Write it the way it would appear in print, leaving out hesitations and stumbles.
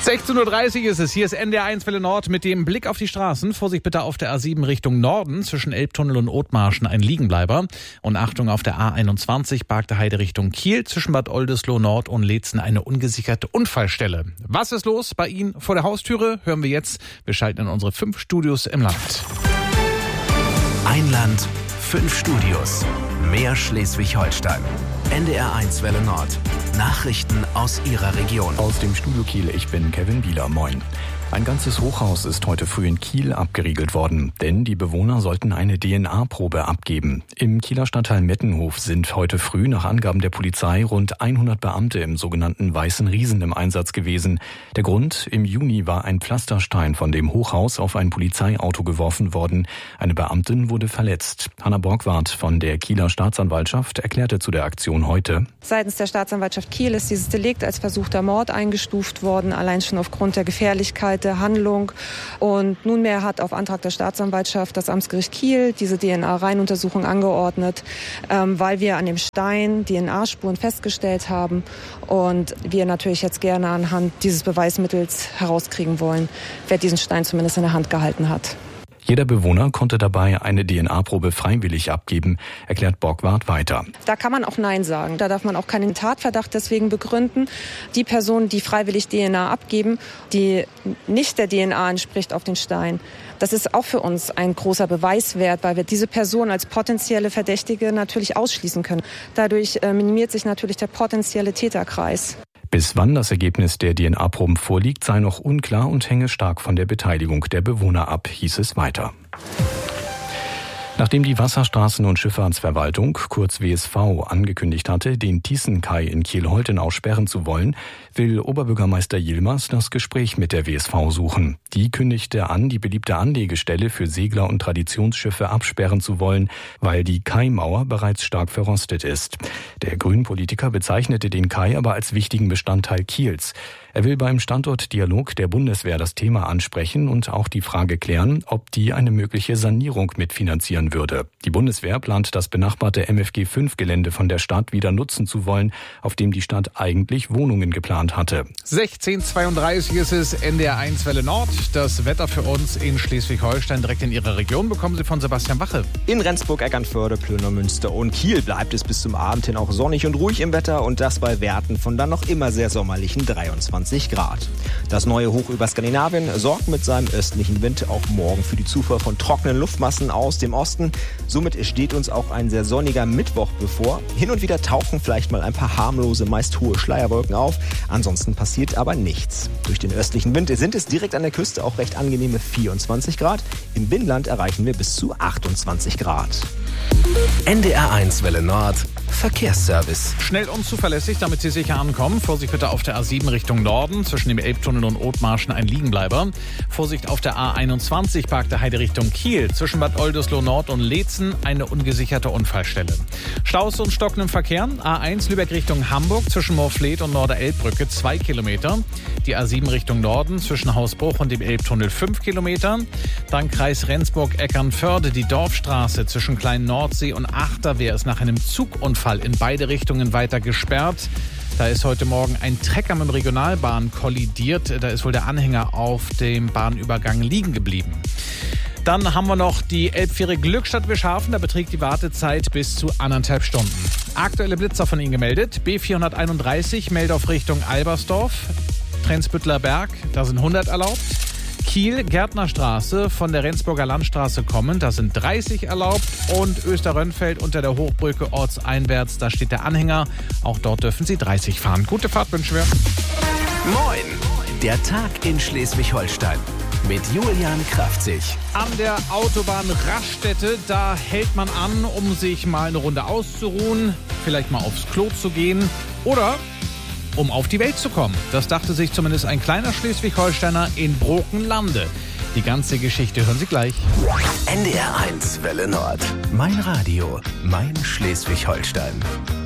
16:30 Uhr ist es. Hier ist NDR1 Welle Nord mit dem Blick auf die Straßen. Vorsicht bitte auf der A7 Richtung Norden zwischen Elbtunnel und Othmarschen ein Liegenbleiber. Und Achtung auf der A21 Bargte Heide Richtung Kiel zwischen Bad Oldesloe Nord und Leetzen eine ungesicherte Unfallstelle. Was ist los bei Ihnen vor der Haustüre? Hören wir jetzt. Wir schalten in unsere 5 Studios im Land. Ein Land, 5 Studios. Mehr Schleswig-Holstein. NDR1 Welle Nord. Nachrichten aus Ihrer Region. Aus dem Studio Kiel, ich bin Kevin Bieler. Moin. Ein ganzes Hochhaus ist heute früh in Kiel abgeriegelt worden, denn die Bewohner sollten eine DNA-Probe abgeben. Im Kieler Stadtteil Mettenhof sind heute früh nach Angaben der Polizei rund 100 Beamte im sogenannten Weißen Riesen im Einsatz gewesen. Der Grund: im Juni war ein Pflasterstein von dem Hochhaus auf ein Polizeiauto geworfen worden. Eine Beamtin wurde verletzt. Hanna Borgwardt von der Kieler Staatsanwaltschaft erklärte zu der Aktion heute: Seitens der Staatsanwaltschaft Kiel ist dieses Delikt als versuchter Mord eingestuft worden, allein schon aufgrund der Gefährlichkeit der Handlung. Und nunmehr hat auf Antrag der Staatsanwaltschaft das Amtsgericht Kiel diese DNA-Reihenuntersuchung angeordnet, weil wir an dem Stein DNA-Spuren festgestellt haben und wir natürlich jetzt gerne anhand dieses Beweismittels herauskriegen wollen, wer diesen Stein zumindest in der Hand gehalten hat. Jeder Bewohner konnte dabei eine DNA-Probe freiwillig abgeben, erklärt Borgwardt weiter. Da kann man auch Nein sagen. Da darf man auch keinen Tatverdacht deswegen begründen. Die Personen, die freiwillig DNA abgeben, die nicht der DNA entspricht auf den Stein, das ist auch für uns ein großer Beweiswert, weil wir diese Person als potenzielle Verdächtige natürlich ausschließen können. Dadurch minimiert sich natürlich der potenzielle Täterkreis. Bis wann das Ergebnis der DNA-Proben vorliegt, sei noch unklar und hänge stark von der Beteiligung der Bewohner ab, hieß es weiter. Nachdem die Wasserstraßen- und Schifffahrtsverwaltung, kurz WSV, angekündigt hatte, den Thiessen-Kai in Kiel-Holtenau sperren zu wollen, will Oberbürgermeister Yilmaz das Gespräch mit der WSV suchen. Die kündigte an, die beliebte Anlegestelle für Segler und Traditionsschiffe absperren zu wollen, weil die Kaimauer bereits stark verrostet ist. Der Grünen-Politiker bezeichnete den Kai aber als wichtigen Bestandteil Kiels. Er will beim Standortdialog der Bundeswehr das Thema ansprechen und auch die Frage klären, ob die eine mögliche Sanierung mitfinanzieren würde. Die Bundeswehr plant, das benachbarte MFG-5-Gelände von der Stadt wieder nutzen zu wollen, auf dem die Stadt eigentlich Wohnungen geplant hatte. 16:32 ist es, NDR1 Welle Nord. Das Wetter für uns in Schleswig-Holstein direkt in Ihrer Region bekommen Sie von Sebastian Wache. In Rendsburg, Eckernförde, Plönermünster und Kiel bleibt es bis zum Abend hin auch sonnig und ruhig im Wetter und das bei Werten von dann noch immer sehr sommerlichen 23 Grad. Das neue Hoch über Skandinavien sorgt mit seinem östlichen Wind auch morgen für die Zufuhr von trockenen Luftmassen aus dem Osten. Somit steht uns auch ein sehr sonniger Mittwoch bevor. Hin und wieder tauchen vielleicht mal ein paar harmlose, meist hohe Schleierwolken auf. Ansonsten passiert aber nichts. Durch den östlichen Wind sind es direkt an der Küste auch recht angenehme 24 Grad. Im Binnenland erreichen wir bis zu 28 Grad. NDR1 Welle Nord. Verkehrsservice. Schnell und zuverlässig, damit Sie sicher ankommen. Vorsicht bitte auf der A7 Richtung Norden, zwischen dem Elbtunnel und Othmarschen ein Liegenbleiber. Vorsicht auf der A21 Bargte Heide Richtung Kiel, zwischen Bad Oldesloe Nord und Leetzen eine ungesicherte Unfallstelle. Staus und stockendem Verkehr. A1 Lübeck Richtung Hamburg, zwischen Moorfleet und Norder-Elbbrücke 2 Kilometer. Die A7 Richtung Norden, zwischen Hausbruch und dem Elbtunnel 5 Kilometer. Dann Kreis Rendsburg-Eckernförde, die Dorfstraße zwischen Klein-Nordsee und Achterwehr ist nach einem Zugunfall in beide Richtungen weiter gesperrt. Da ist heute Morgen ein Trecker mit dem Regionalbahn kollidiert. Da ist wohl der Anhänger auf dem Bahnübergang liegen geblieben. Dann haben wir noch die Elbfähre Glückstadt-Wischhafen. Da beträgt die Wartezeit bis zu 1,5 Stunden. Aktuelle Blitzer von Ihnen gemeldet. B431 Meldorf Richtung Albersdorf. Trensbüttler Berg, da sind 100 erlaubt. Kiel, Gärtnerstraße von der Rendsburger Landstraße kommen, da sind 30 erlaubt. Und Österrönfeld unter der Hochbrücke ortseinwärts, da steht der Anhänger. Auch dort dürfen Sie 30 fahren. Gute Fahrt wünschen wir. Moin! Der Tag in Schleswig-Holstein mit Julian Kraftzig. An der Autobahn Raststätte, da hält man an, um sich mal eine Runde auszuruhen, vielleicht mal aufs Klo zu gehen oder um auf die Welt zu kommen. Das dachte sich zumindest ein kleiner Schleswig-Holsteiner in Brokenlande. Die ganze Geschichte hören Sie gleich. NDR1 Welle Nord. Mein Radio, mein Schleswig-Holstein.